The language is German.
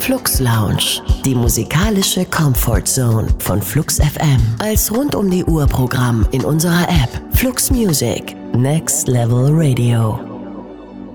Flux Lounge, die musikalische Comfort Zone von Flux FM. Als rund um die Uhr Programm in unserer App Flux Music. Next Level Radio.